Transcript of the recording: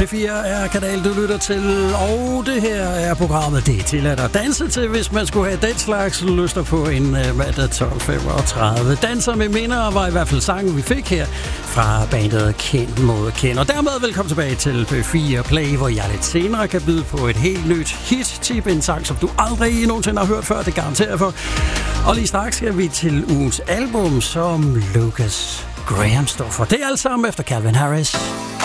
P4 er kanal, du lytter til, og det her er programmet, det er tilladt at danse til, hvis man skulle have den slags lyster på en mandag 12.35. Danser med minder var i hvert fald sangen, vi fik her fra bandet Kendt mod Kendt. Og dermed velkommen tilbage til P4 Play, hvor jeg lidt senere kan byde på et helt nyt hit-tip, en sang, som du aldrig nogensinde har hørt før, det garanterer for. Og lige straks skal vi til ugens album, som Lucas Graham står for. Det er alt sammen efter Calvin Harris.